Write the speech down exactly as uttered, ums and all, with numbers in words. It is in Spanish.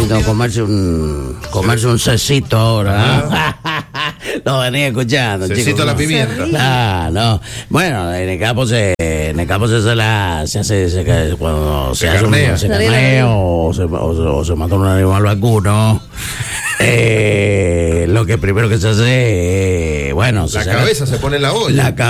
lindo comerse un comerse un cecito ahora. ¿eh? Lo venía escuchando, Cecito chicos. a la pimienta. Ah, no. Bueno, en el campo se, en el campo se hace la, se hace, se, cuando se, Se hace carnea. un, se carnea o se, o, se, o se mata un animal vacuno. Eh, lo que primero que se hace, eh, bueno, se La saca- cabeza se pone en la olla. la cabeza